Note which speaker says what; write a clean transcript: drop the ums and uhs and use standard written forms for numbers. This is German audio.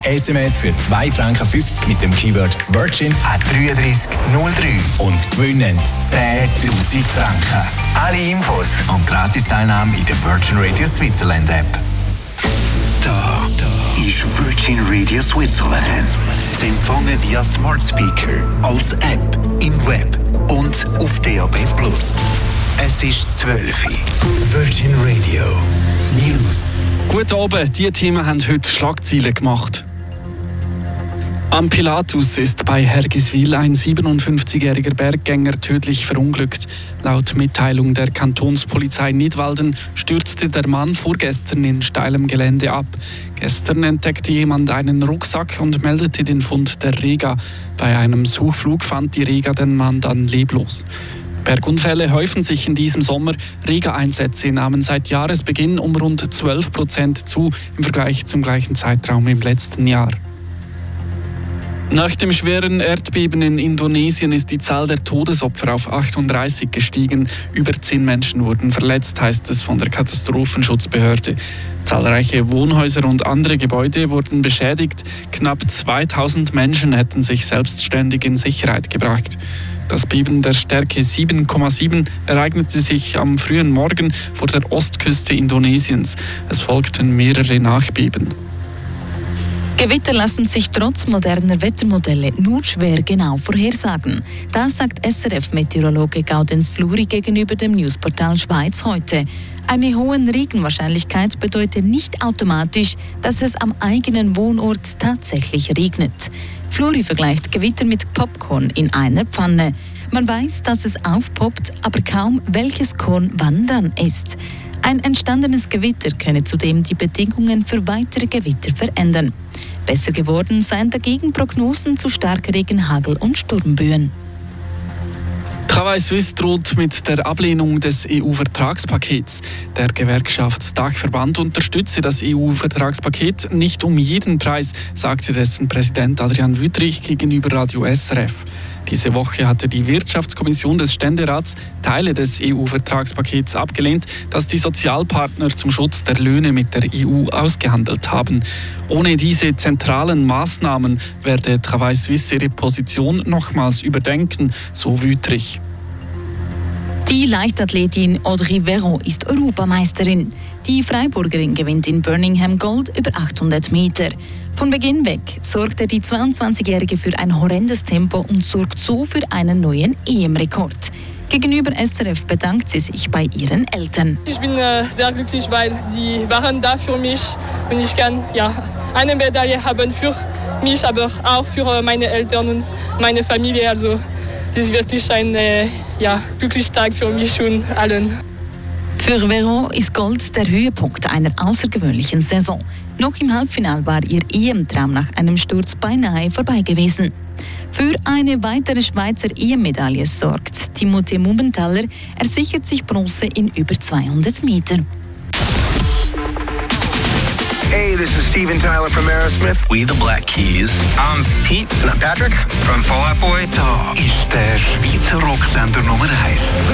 Speaker 1: SMS für 2,50 Franken mit dem Keyword Virgin an 3303 und gewinnen 10'000 Franken. Alle Infos und Gratis-Teilnahme in der Virgin Radio Switzerland App.
Speaker 2: Da ist Virgin Radio Switzerland. Sie empfangen via Smart Speaker, als App, im Web und auf DAB+. Es ist 12 Uhr. Virgin Radio News.
Speaker 3: Guten Abend, diese Themen haben heute Schlagzeilen gemacht. Am Pilatus ist bei Hergiswil ein 57-jähriger Berggänger tödlich verunglückt. Laut Mitteilung der Kantonspolizei Nidwalden stürzte der Mann vorgestern in steilem Gelände ab. Gestern entdeckte jemand einen Rucksack und meldete den Fund der Rega. Bei einem Suchflug fand die Rega den Mann dann leblos. Bergunfälle häufen sich in diesem Sommer. Rega-Einsätze nahmen seit Jahresbeginn um rund 12% zu im Vergleich zum gleichen Zeitraum im letzten Jahr. Nach dem schweren Erdbeben in Indonesien ist die Zahl der Todesopfer auf 38 gestiegen. Über 10 Menschen wurden verletzt, heißt es von der Katastrophenschutzbehörde. Zahlreiche Wohnhäuser und andere Gebäude wurden beschädigt. Knapp 2000 Menschen hätten sich selbstständig in Sicherheit gebracht. Das Beben der Stärke 7,7 ereignete sich am frühen Morgen vor der Ostküste Indonesiens. Es folgten mehrere Nachbeben.
Speaker 4: Gewitter lassen sich trotz moderner Wettermodelle nur schwer genau vorhersagen. Das sagt SRF-Meteorologe Gaudenz Fluri gegenüber dem Newsportal Schweiz heute. Eine hohe Regenwahrscheinlichkeit bedeutet nicht automatisch, dass es am eigenen Wohnort tatsächlich regnet. Fluri vergleicht Gewitter mit Popcorn in einer Pfanne. Man weiß, dass es aufpoppt, aber kaum welches Korn wann dann ist. Ein entstandenes Gewitter könne zudem die Bedingungen für weitere Gewitter verändern. Besser geworden seien dagegen Prognosen zu Starkregen, Hagel und Sturmböen.
Speaker 3: Travail Suisse droht mit der Ablehnung des EU-Vertragspakets. Der Gewerkschaftsdachverband unterstütze das EU-Vertragspaket nicht um jeden Preis, sagte dessen Präsident Adrian Wüttrich gegenüber Radio SRF. Diese Woche hatte die Wirtschaftskommission des Ständerats Teile des EU-Vertragspakets abgelehnt, das die Sozialpartner zum Schutz der Löhne mit der EU ausgehandelt haben. Ohne diese zentralen Maßnahmen werde Travail Suisse ihre Position nochmals überdenken, so Wüttrich.
Speaker 4: Die Leichtathletin Audrey Veron ist Europameisterin. Die Freiburgerin gewinnt in Birmingham Gold über 800 Meter. Von Beginn weg sorgte die 22-Jährige für ein horrendes Tempo und sorgt so für einen neuen EM-Rekord. Gegenüber SRF bedankt sie sich bei ihren Eltern.
Speaker 5: Ich bin sehr glücklich, weil sie waren da für mich und ich kann eine Medaille haben für mich, aber auch für meine Eltern und meine Familie. Also das ist wirklich ein glücklicher Tag für mich und allen.
Speaker 4: Für Veron ist Gold der Höhepunkt einer außergewöhnlichen Saison. Noch im Halbfinale war ihr EM-Traum nach einem Sturz beinahe vorbei gewesen. Für eine weitere Schweizer EM-Medaille sorgt Timothée Mumenthaler. Er sichert sich Bronze in über 200 Metern.
Speaker 6: Hey, this is Steven Tyler from Aerosmith.
Speaker 7: We the Black Keys.
Speaker 6: I'm Pete.
Speaker 7: And I'm Patrick from Fall Out Boy.
Speaker 2: Da ist der Schweizer Rocksender Nummer 1.